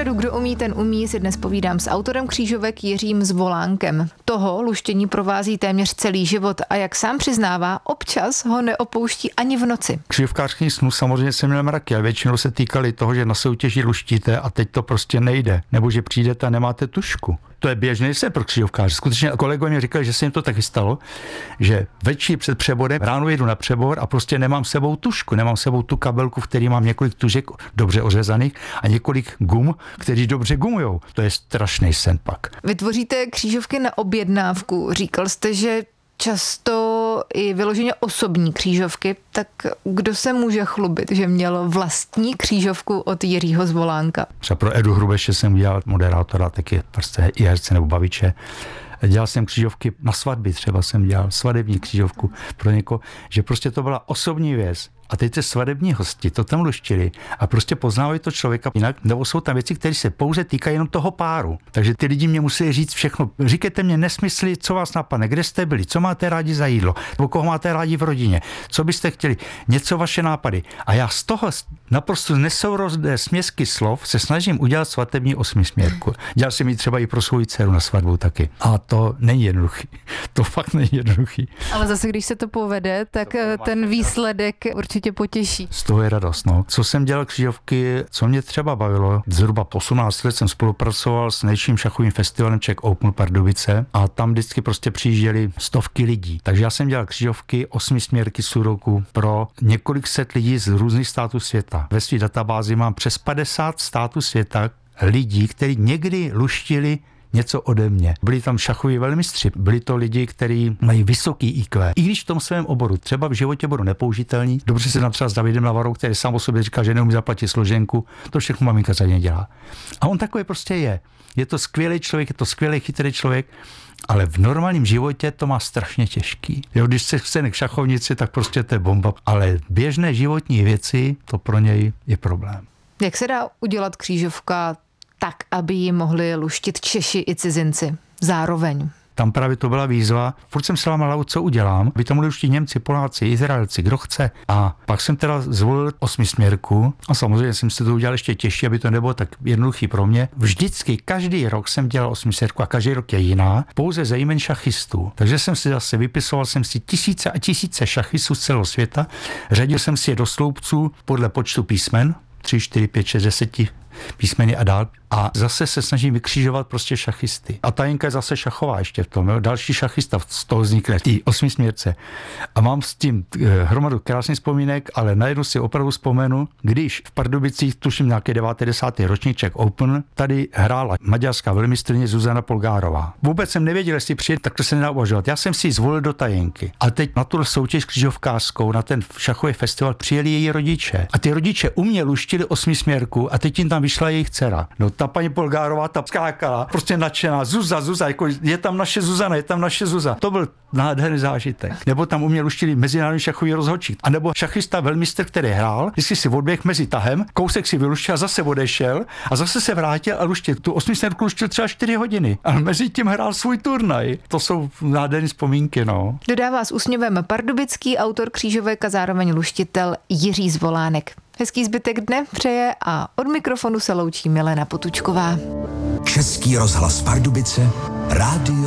pořadu Kdo umí, ten umí si dnes povídám s autorem křížovek Jiřím Zvolánkem. Toho luštění provází téměř celý život a jak sám přiznává, občas ho neopouští ani v noci. Křivkářských snů samozřejmě jsem měl mraky, ale většinou se týkaly toho, že na soutěži luštíte a teď to prostě nejde, nebo že přijdete a nemáte tužku. To je běžný sen pro křivkáře. Skutečně kolegové mi říkali, že se jim to taky stalo, že večer před přeborem ráno jedu na přebor a prostě nemám s sebou tužku, nemám s sebou tu kabelku, v který mám několik tužek dobře ořezaných a několik gum, který dobře gumujou. To je strašný sen pak. Vytvoříte křížovky na objednávku. Říkal jste, že často i vyloženě osobní křížovky, tak kdo se může chlubit, že měl vlastní křížovku od Jiřího Zvolánka? Třeba pro Edu Hrubeše jsem udělal moderátora, taky prostě i herce nebo baviče. Dělal jsem křížovky na svatby, třeba jsem dělal svadební křížovku pro někoho, že prostě to byla osobní věc. A teď ty svadební hosti to tam luštili a prostě poznávají to člověka jinak, nebo jsou tam věci, které se pouze týkají jenom toho páru. Takže ty lidi mě musí říct všechno. Říkejte mě nesmysly, co vás napadne, kde jste byli, co máte rádi za jídlo, nebo koho máte rádi v rodině, co byste chtěli, něco vaše nápady. A já z toho naprosto nesourodé směsky slov se snažím udělat svatební osmisměrku. Dělal jsem ji třeba i pro svou dceru na svatbu taky. A to není jednoduchý. To fakt není jednoduchý. Ale zase, když se to povede, tak ten výsledek určitě potěší. Z toho je radost, no. Co jsem dělal křížovky, co mě třeba bavilo, zhruba 18 let jsem spolupracoval s největším šachovým festivalem Czech Open Pardubice a tam vždycky prostě přijížděli stovky lidí. Takže já jsem dělal křížovky 8směrky sudoku pro několik set lidí z různých států světa. Ve své databázi mám přes 50 států světa lidí, kteří někdy luštili něco ode mě. Byli tam šachoví velmistři, byli to lidi, kteří mají vysoký IQ. I když v tom svém oboru třeba v životě budou nepoužitelní, dobře se například s Davidem Lavarou, který sám o sobě říká, že neumí zaplatit složenku, to všechno maminka za ně dělá. A on takový prostě je. Je to skvělý člověk, je to skvělý chytrý člověk, ale v normálním životě to má strašně těžký. Jo, když se chce k šachovnici, tak prostě to je bomba. Ale běžné životní věci, to pro něj je problém. Jak se dá udělat křížovka tak, aby ji mohli luštit Češi i cizinci zároveň? Tam právě to byla výzva. Furt jsem se lámal hlavu, co udělám. By to mohli luštit Němci, Poláci, Izraelci, kdo chce. A pak jsem teda zvolil 8směrku a samozřejmě jsem si to udělal ještě těžší, aby to nebylo tak jednoduchý pro mě. Vždycky, každý rok jsem dělal 8směrku a každý rok je jiná, pouze ze jmen šachistů. Takže jsem si zase vypisoval jsem si tisíce a tisíce šachistů z celého světa. Řadil jsem si je do sloupců podle počtu písmen. 3, 4, 5, 6, 10 písmeny a dál. A zase se snažím vykřižovat prostě šachisty. A tajenka je zase šachová ještě v tom. Jo? Další šachista z toho vznikne, ty 8směrce. A mám s tím hromadu krásných vzpomínek, ale najednou si opravdu vzpomenu, když v Pardubicích, tuším nějaký 90. ročník Czech Open, tady hrála maďarská velmistryně Zuzana Polgárová. Vůbec jsem nevěděl, jestli přijde, tak to se nedá uvažovat. Já jsem si ji zvolil do tajenky. A teď na tu soutěž křížovkářskou, na ten šachový festival přijeli její rodiče. A ty rodiče u mě luštili 8směrku a teď jim tam vyšla jejich dcera. No ta paní Polgárová ta skákala, prostě nadšená, Zuza, jako je tam naše Zuza. To byl nádherný zážitek. Nebo tam u mě luštili mezinárodní šachový rozhodčík. A nebo šachista velmistr, který hrál, vždycky si odběh mezi tahem, kousek si vyluštil a zase odešel a zase se vrátil a luštil. Tu 8směrku luštil třeba 4 hodiny. A mezi tím hrál svůj turnaj. To jsou nádherné vzpomínky, no. Dodává s úsměvem pardubický autor křížovek a zároveň luštitel Jiří Zvolánek. Hezký zbytek dne přeje a od mikrofonu se loučí Milena Potůčková. Český rozhlas Pardubice, rádio